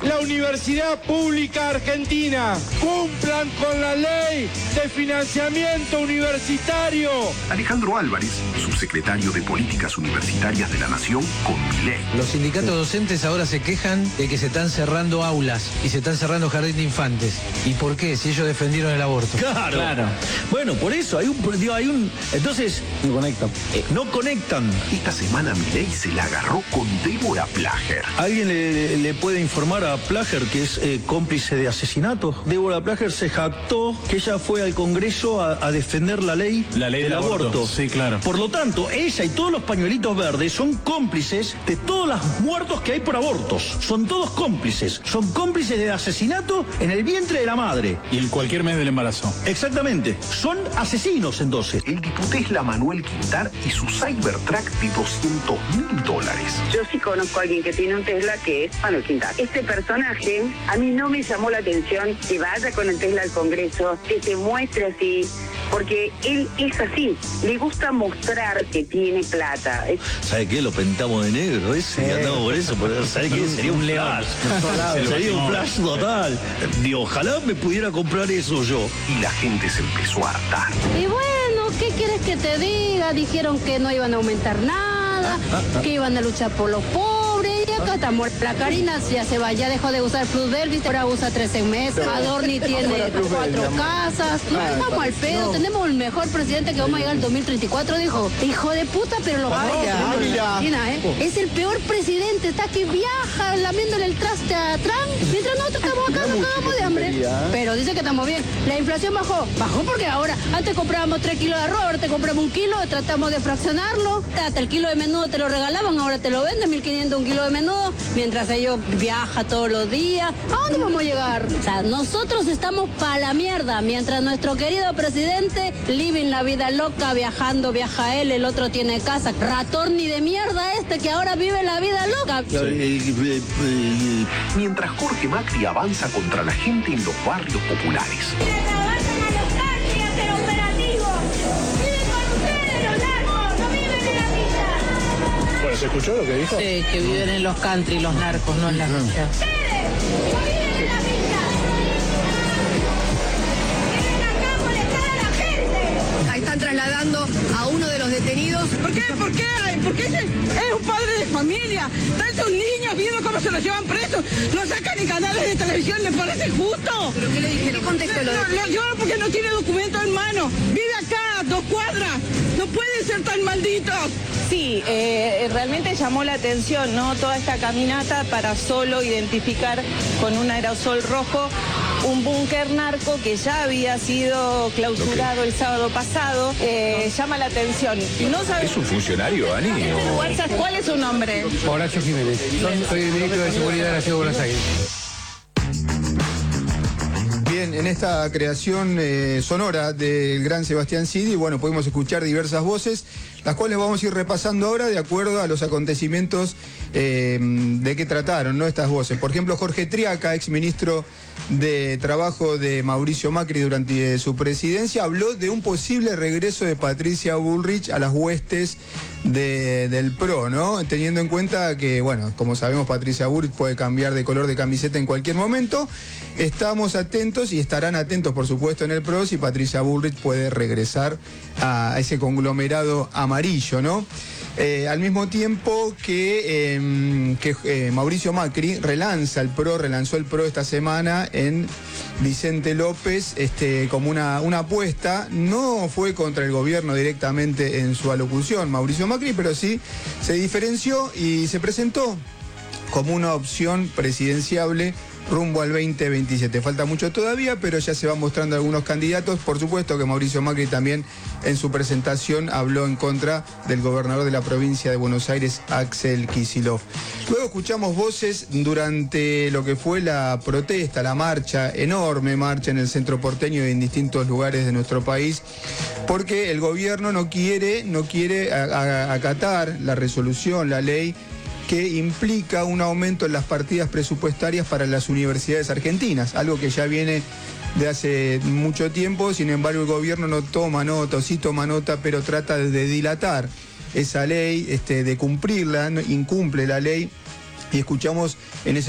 la Universidad Pública Argentina. Cumplan con la ley de financiamiento universitario. Alejandro Álvarez, subsecretario de Políticas Universitarias de la Nación, con Milei. Los sindicatos docentes ahora se quejan de que se están cerrando aulas y se están cerrando jardín de infantes. ¿Y por qué? Si ellos defendieron el aborto. Claro. Bueno, por eso hay un entonces no conectan. Esta semana Milei se la agarró con Débora Plager. ¿Alguien le puede informar a Plager que es cómplice de asesinato? Débora Plager se jactó que ella fue al Congreso a defender la ley del aborto. Sí, claro. Por lo tanto, ella y todos los pañuelitos verdes son cómplices de todos los muertos que hay por abortos. Son todos cómplices. Son cómplices de asesinato en el vientre de la madre. Y en cualquier mes del embarazo. Exactamente. Son asesinos entonces. El diputés Manuel Quintar y su Cybertruck de $200.000. Yo sí conozco a alguien que tiene un Tesla, que es Manuel Quintar. Este personaje a mí no me llamó la atención que vaya con el Tesla al Congreso, que se muestre así, porque él es así, le gusta mostrar que tiene plata. ¿Sabe qué? Lo pintamos de negro ese y andamos por eso. ¿Sabe qué? Sería un flash. Sería un flash total. Digo, ojalá me pudiera comprar eso yo. Y la gente se empezó a hartar. Y bueno, ¿qué quieres que te diga? Dijeron que no iban a aumentar nada, que iban a luchar por los pobres. Y acá estamos. La Karina ya se va, ya dejó de usar Plus Belvis, ahora usa 13 meses. Adorni tiene 4 casas. No estamos al pedo, tenemos el mejor presidente que vamos a llegar al 2034, dijo. Hijo de puta, pero lo es el peor presidente, está que viaja lamiéndole el traste a Trump, mientras nosotros estamos acá, nos cagamos de hambre. Pero dice que estamos bien. La inflación bajó porque ahora, antes comprábamos 3 kilos de arroz, ahora te compramos 1 kilo, tratamos de fraccionarlo, hasta el kilo de menudo te lo regalaban, ahora te lo venden, 1.500 un kilo de menudo, mientras ellos viajan todos los días. ¿A dónde vamos a llegar? O sea, nosotros estamos para la mierda, mientras nuestro querido presidente living la vida loca, viajando, viaja él, el otro tiene casa. Ratón ni de mierda este que ahora vive la vida loca. Mientras Jorge Macri avanza contra la gente en los barrios populares. ¿Se escuchó lo que dijo? Sí, que viven en los country los narcos, no en las villas. Están trasladando a uno de los detenidos. ¿Por qué? Porque es un padre de familia. Tantos niños viendo cómo se los llevan presos. No sacan ni canales de televisión, ¿les parece justo? ¿Pero qué le dije? ¿Qué contexto lo llevan porque no tiene documento en mano. Vive acá, a 2 cuadras. No pueden ser tan malditos. Sí, realmente llamó la atención, ¿no? Toda esta caminata para solo identificar con un aerosol rojo un búnker narco que ya había sido clausurado el sábado pasado. Llama la atención. No sabe... ¿Es un funcionario, Ani? ¿Cuál es su nombre? Horacio Jiménez. Soy el ministro de Seguridad de la Ciudad de Buenos Aires. Bien, en esta creación sonora del gran Sebastián Cidi, bueno, pudimos escuchar diversas voces, las cuales vamos a ir repasando ahora de acuerdo a los acontecimientos de que trataron, ¿no? Estas voces. Por ejemplo, Jorge Triaca, exministro de Trabajo de Mauricio Macri durante su presidencia, habló de un posible regreso de Patricia Bullrich a las huestes del PRO, ¿no? Teniendo en cuenta que, bueno, como sabemos, Patricia Bullrich puede cambiar de color de camiseta en cualquier momento. Estamos atentos y estarán atentos, por supuesto, en el PRO si Patricia Bullrich puede regresar a ese conglomerado amarillo, ¿no? Al mismo tiempo que Mauricio Macri relanzó el PRO esta semana en Vicente López como una apuesta. No fue contra el gobierno directamente en su alocución Mauricio Macri, pero sí se diferenció y se presentó como una opción presidenciable rumbo al 2027. Falta mucho todavía, pero ya se van mostrando algunos candidatos. Por supuesto que Mauricio Macri también en su presentación habló en contra del gobernador de la provincia de Buenos Aires, Axel Kicillof. Luego escuchamos voces durante lo que fue la protesta, la marcha, enorme marcha en el centro porteño y en distintos lugares de nuestro país, porque el gobierno no quiere acatar la resolución, la ley que implica un aumento en las partidas presupuestarias para las universidades argentinas, algo que ya viene de hace mucho tiempo. Sin embargo, el gobierno no toma nota, o sí toma nota, pero trata de dilatar esa ley, de cumplirla, incumple la ley, y escuchamos en ese